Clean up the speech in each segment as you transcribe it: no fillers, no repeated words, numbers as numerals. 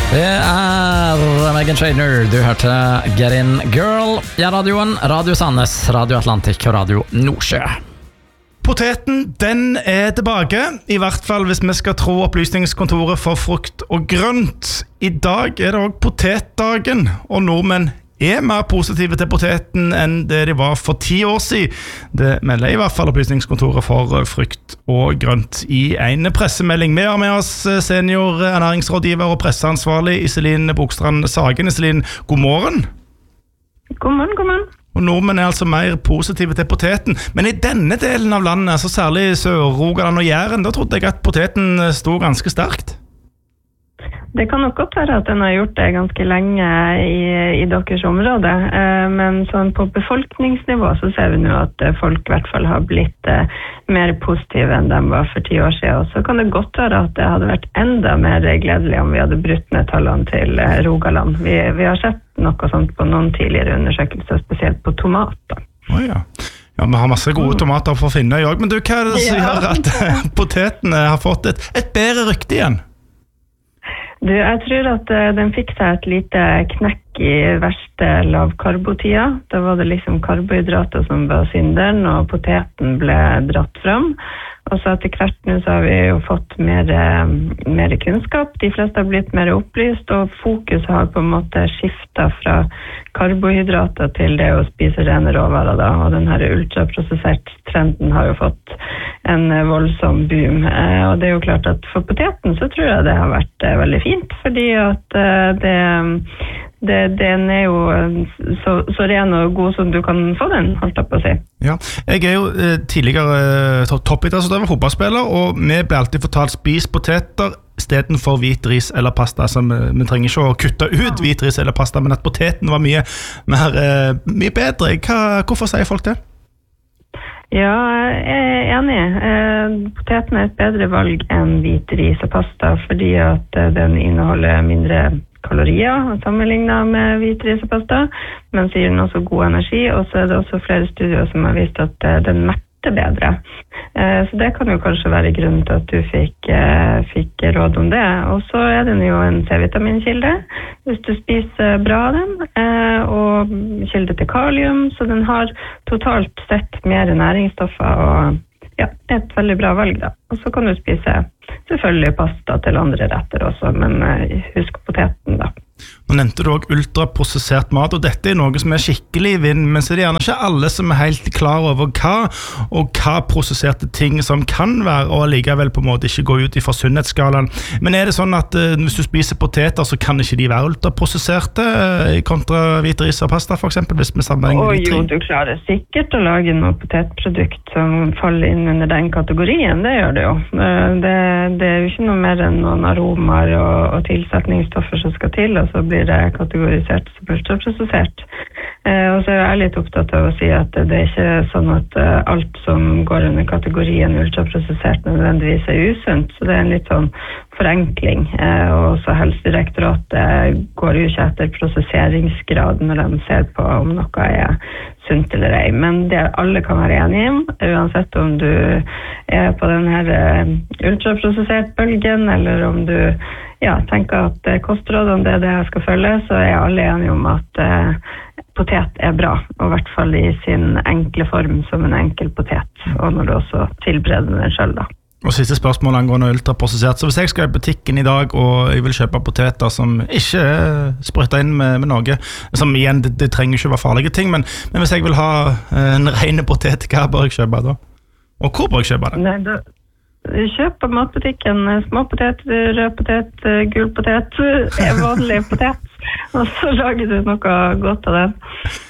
Det Megan Trainor. Du hørte Get In Girl. Ja, radioen, Radio Sandnes, Radio Atlantic og Radio Nordsjø. Poteten, den tilbake. I hvert fall hvis vi skal tro Opplysningskontoret for frukt og grønt. I dag det også potetdagen, og nordmenn mer positive til poteten enn det de var for 10 år siden. Det melder i hvert fall Opplysningskontoret for frukt og grønt i en pressemelding. Vi har med oss senior ernæringsrådgiver og presseansvarlig Iselin Bogstrand Sagen. Iselin, god morgen. God morgen, god morgen. Og nordmenn altså mer positive til poteten. Men i denne delen av landet, altså særlig Sør-Rogaland og Jæren, da trodde jeg at poteten stod ganske sterkt. Det kan nok godt være at den har gjort det ganske lenge i deres område, men sånn på befolkningsnivå så ser vi nå at folk i hvert fall har blitt mer positive enn de var for 10 år siden. Og så kan det godt være at det hadde vært enda mer gledelig om vi hadde brutt ned tallene til Rogaland. Vi har sett noe sånt på noen tidligere undersøkelser, spesielt på tomater. Ja, vi har masse gode tomater for å finne i år, men du, hva det som gjør at potetene har fått et bedre rykte igjen? Du, jeg tror at den fikk seg et lite knekk i verste lavkarbotida. Da var det liksom karbohydrater som var synderen, og poteten ble dratt fram. Og så etter hvert nå så har vi jo fått mer kunnskap. De fleste har blitt mer opplyst, og fokus har på en måte skiftet fra karbohydrater til det å spise rene råvarer da. Og den her ultraprosessert trenden har jo fått en voldsom boom. Og det er jo klart at for poteten så tror jeg det har vært veldig fint, fordi at den er jo så ren og god som du kan få den, holdt jeg på å si. Ja, jeg er jo tidligere toppidrettsutøver, fotballspiller, og vi ble alltid fortalt spis poteter i stedet for hvit ris eller pasta. Så vi trenger ikke å kutte ut hvit ris eller pasta, men at poteten var mye bedre. Hvorfor sier folk det? Ja, jeg er enig. Poteten er et bedre valg enn hvit ris og pasta, fordi at den inneholder mindre kalorier sammenlignet med hvit ris og pasta, men så gir den også god energi, og så er det også flere studier som har vist at den metter bedre. Så det kan jo kanskje være grunnen til at du fikk råd om det. Og så er den jo en C-vitaminkilde, hvis du spiser bra av den, og kilde til kalium, så den har totalt sett mer næringsstoffer, og ja, et veldig bra valg da. Og så kan du spise selvfølgelig pasta til andre retter også, men husk poteten da. Nå nevnte du også ultraprosessert mat, og dette er noe som er skikkelig i vind, men så er det gjerne ikke alle som er helt klar over hva prosesserte ting som kan være, og likevel på en måte ikke gå ut i sunnhetsskalaen. Men er det sånn at hvis du spiser poteter, så kan ikke de være ultraprosesserte kontra hvit ris og pasta, for eksempel, hvis vi sammenligner de tre? Jo, du klarer sikkert å lage noe potetprodukt som faller inn under den kategorien, det gjør det jo. Det er jo ikke noe mer enn noen aromaer og tilsetningsstoffer som skal til, og så blir det kategorisert som ultraprosessert. Og så er jeg litt opptatt av å si at det er ikke sånn at alt som går under kategorien ultraprosessert nødvendigvis er usunt, så det er en litt sånn forenkling. Og så Helsedirektoratet går jo ikke etter prosesseringsgrad når de ser på om noe er sunt eller ei, men det alle kan være enige om, uansett om du er på den her ultraprosessert bølgen, eller om du tenker at kostrådene det er det jeg skal følge, så er alle enige om at potet er bra, og i hvert fall i sin enkle form som en enkel potet, og når du også tilbereder den selv da. Og siste spørsmål angående ultraprosessert. Så hvis jeg skal i butikken i dag og jeg vil kjøpe poteter som ikke er sprøytet inn med noe, som igjen, det trenger ikke være farlige ting, men hvis jeg vil ha en ren potet, hva bør jeg kjøpe da? Og hvor bør jeg kjøpe det? Nei, kjøp på matbutikken, små potet, rød potet, gul potet, vanlig potet, og så lager du noe godt av den.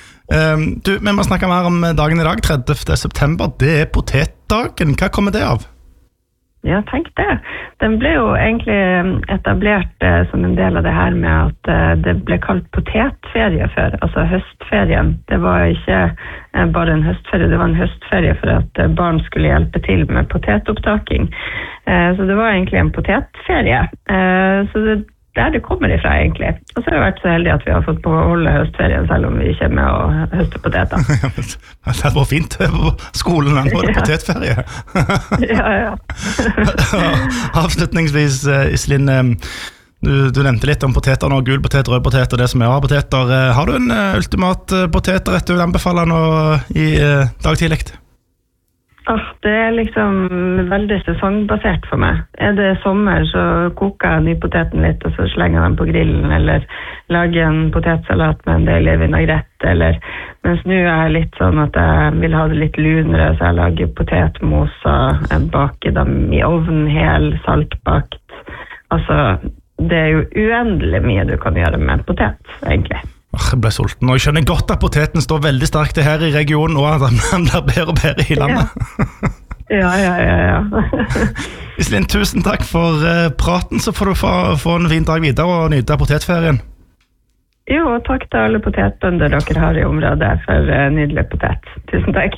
Vi må snakke mer om dagen i dag, 30. september. Det er potetdagen. Hva kommer det av? Ja, tenk det. Den ble jo egentlig etablert som en del av det her med at det ble kalt potetferie før, altså høstferien. Det var ikke bare en høstferie, det var en høstferie for at barn skulle hjelpe til med potetopptaking. Så det var egentlig en potetferie. Så det der det kommer ifra egentlig. Og så har vi vært så heldige at vi har fått beholde høstferien selv om vi ikke er med å høste poteter. Det var fint på skolen, nå var det potetferie. Ja. Avslutningsvis, Iselin, Du nevnte litt om poteter nå, gul potet, rød potet og det som av poteter. Har du en ultimat potetrett du vil anbefale nå i dag tidlig? Det liksom veldig sesongbasert for meg. Det sommer, så koker jeg nypoteten litt, og så slenger jeg den på grillen, eller lager en potetsalat med en del vinaigrett, mens nå er jeg litt sånn at jeg vil ha det litt lunere, så jeg lager potetmos, og jeg baker dem i ovnen, hel, saltbakt. Altså, det jo uendelig mye du kan gjøre med potet, egentlig. Jeg ble sulten, og jeg skjønner godt at poteten står veldig sterkt her i regionen, og at den blir bedre og bedre i landet. Ja. Iselin, tusen takk for praten, så får du få en fin dag videre og nyte av potetferien. Jo, og takk til alle potetbønder dere har i området for nydelig potet. Tusen takk.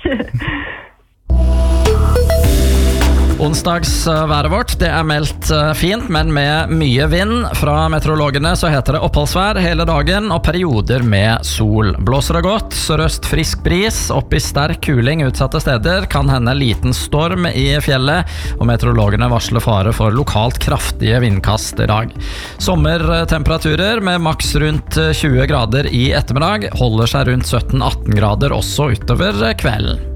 Onsdagsværet vårt, det meldt fint, men med mye vind. Fra meteorologene så heter det oppholdsvær hele dagen og perioder med sol. Blåser det godt, sørøst frisk bris, opp i sterk kuling utsatte steder, kan hende liten storm i fjellet, og meteorologene varsler fare for lokalt kraftige vindkast i dag. Sommertemperaturer med maks rundt 20 grader i ettermiddag, holder seg rundt 17-18 grader også utover kvelden.